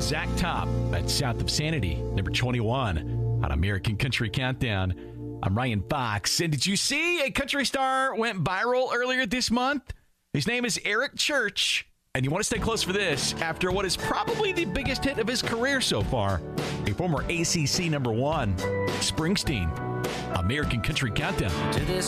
Zach Top, that's South of Sanity, number 21 on American Country Countdown. I'm Ryan Fox. And did you see a country star went viral earlier this month? His name is Eric Church. And you want to stay close for this after what is probably the biggest hit of his career so far. A former ACC number 1, Springsteen. American Country Countdown.